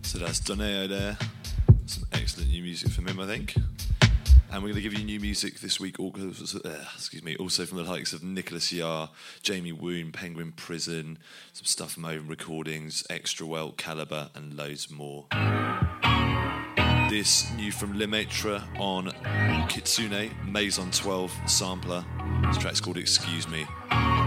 So that's Doneo there. Some excellent new music from him, I think. And we're going to give you new music this week, also from the likes of Nicholas Yar, Jamie Woon, Penguin Prison, some stuff from Open Recordings, Extra Well, Caliber, and loads more. This new from Lemaitre on Kitsune, Maison 12 sampler. This track's called Excuse Me.